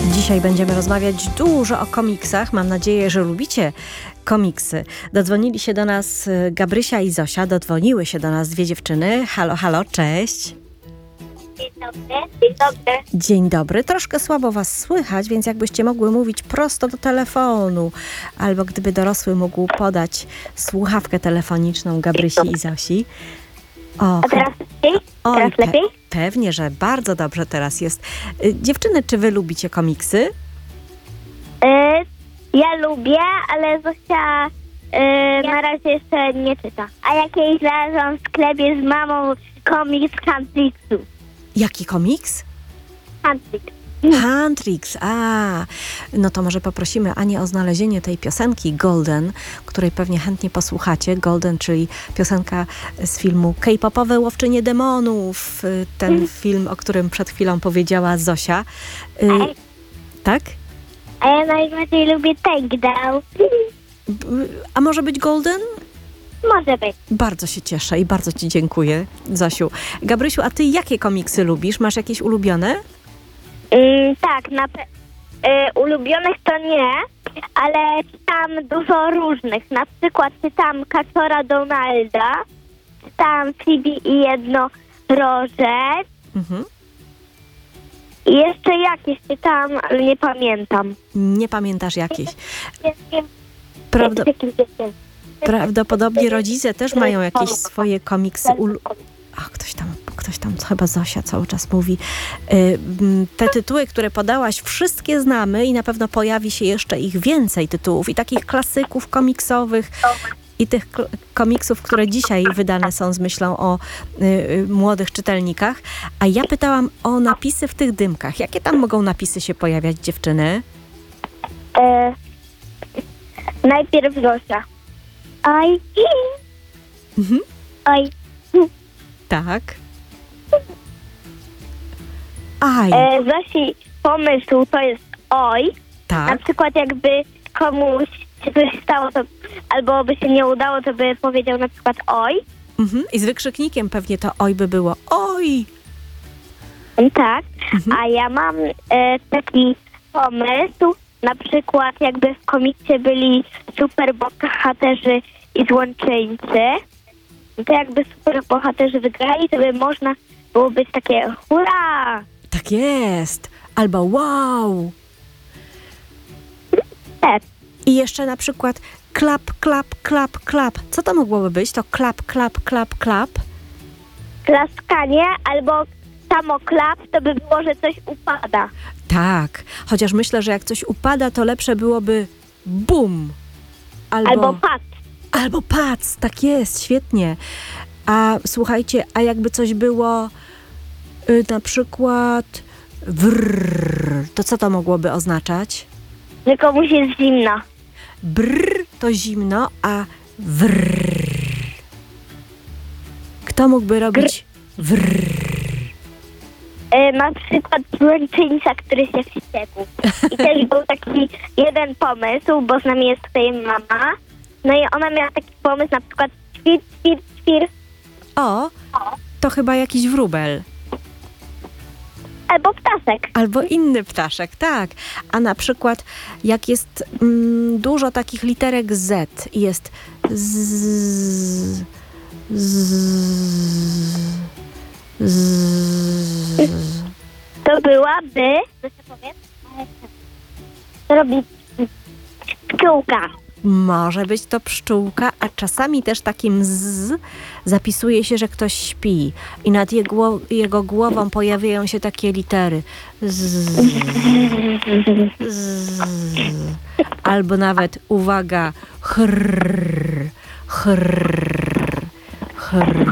Dzisiaj będziemy rozmawiać dużo o komiksach. Mam nadzieję, że lubicie komiksy. Dodzwonili się do nas Gabrysia i Zosia. Dodzwoniły się do nas dwie dziewczyny. Halo, halo, cześć. Dzień dobry. Dzień dobry. Dzień dobry. Troszkę słabo was słychać, więc jakbyście mogły mówić prosto do telefonu, albo gdyby dorosły mógł podać słuchawkę telefoniczną Gabrysi i Zosi. O, A teraz lepiej? Teraz lepiej? Pewnie, że bardzo dobrze teraz jest. Dziewczyny, czy wy lubicie komiksy? Ja lubię, ale Zosia na razie jeszcze nie czyta. A jakiejś znalazłam w sklepie z mamą komiks Huntrixu. Jaki komiks? Huntrix. Huntrix, no to może poprosimy Anię o znalezienie tej piosenki Golden, której pewnie chętnie posłuchacie. Golden, czyli piosenka z filmu K-popowe Łowczynie Demonów. Ten film, o którym przed chwilą powiedziała Zosia. Tak? A ja najbardziej lubię Takedown. A może być Golden? Może być. Bardzo się cieszę i bardzo ci dziękuję, Zosiu. Gabrysiu, a ty jakie komiksy lubisz? Masz jakieś ulubione? Tak, ulubionych to nie, ale czytam dużo różnych. Na przykład czytam Kaczora Donalda, czytam Phoebe i Jednorożec. I jeszcze jakieś czytam, ale nie pamiętam. Nie pamiętasz jakieś? Wiem, Prawdopodobnie rodzice też mają jakieś swoje komiksy. Ktoś tam, chyba Zosia cały czas mówi. Te tytuły, które podałaś, wszystkie znamy i na pewno pojawi się jeszcze ich więcej tytułów i takich klasyków komiksowych i tych komiksów, które dzisiaj wydane są z myślą o młodych czytelnikach. A ja pytałam o napisy w tych dymkach. Jakie tam mogą napisy się pojawiać, dziewczyny? Najpierw Zosia. Oj. Oj. Tak. Aj. Zosi pomysł to jest oj. Tak. Na przykład jakby komuś się coś stało, to albo by się nie udało, to by powiedział na przykład oj. I z wykrzyknikiem pewnie to oj by było oj. Tak. A ja mam taki pomysł, na przykład jakby w komiksie byli superbohaterzy i złączyńcy, to jakby superbohaterzy wygrali, to by można było być takie hurra! Tak jest. Albo wow. Tak. I jeszcze na przykład klap, klap, klap, klap. Co to mogłoby być? To klap, klap, klap, klap? Klaskanie albo samo klap, to by było, że coś upada. Tak. Chociaż myślę, że jak coś upada, to lepsze byłoby bum. Albo pac. Albo pac. Tak jest. Świetnie. A słuchajcie, a jakby coś było na przykład wrrr, to co to mogłoby oznaczać? Że komuś jest zimno. Brr to zimno, a wrrr. Kto mógłby robić wrrr? Na przykład złączyńca, który się wściekł. I też był taki jeden pomysł, bo z nami jest tutaj mama. No i ona miała taki pomysł, na przykład ćwir, ćwir, ćwir. O, to chyba jakiś wróbel. Albo ptaszek. Albo inny ptaszek, tak. A na przykład jak jest dużo takich literek Z i jest z, to byłaby, co się powie? Robić pszczółka. Może być to pszczółka, a czasami też takim z zapisuje się, że ktoś śpi i nad jego głową pojawiają się takie litery z. Albo nawet, uwaga, chrrr, chrrr, chrrr.